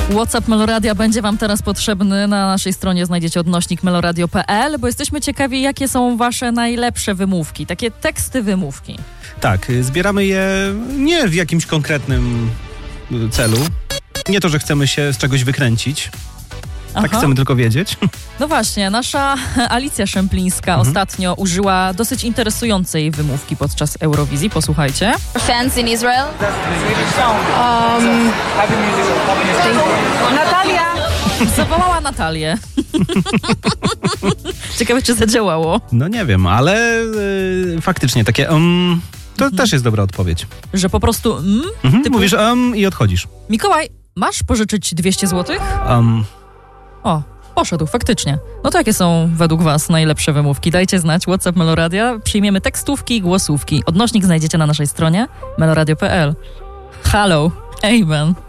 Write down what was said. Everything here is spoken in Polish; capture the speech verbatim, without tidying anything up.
WhatsApp Meloradia będzie wam teraz potrzebny. Na naszej stronie znajdziecie odnośnik meloradio kropka p l, bo jesteśmy ciekawi, jakie są wasze najlepsze wymówki, takie teksty wymówki. Tak, zbieramy je nie w jakimś konkretnym celu. Nie to, że chcemy się z czegoś wykręcić. Tak Aha. chcemy tylko wiedzieć. No właśnie, nasza Alicja Szemplińska mhm. ostatnio użyła dosyć interesującej wymówki podczas Eurowizji. Posłuchajcie. Fans in Israel? Um, Natalia! Zawołała Natalię. Ciekawe, czy zadziałało. No nie wiem, ale yy, faktycznie takie um, to mhm. też jest dobra odpowiedź. Że po prostu mm, mhm, typu... mówisz um i odchodzisz. Mikołaj, masz pożyczyć dwieście złotych? Um. O, poszedł, faktycznie. No to jakie są według was najlepsze wymówki? Dajcie znać, WhatsApp Meloradia. Przyjmiemy tekstówki i głosówki. Odnośnik znajdziecie na naszej stronie meloradio kropka p l. Halo, amen.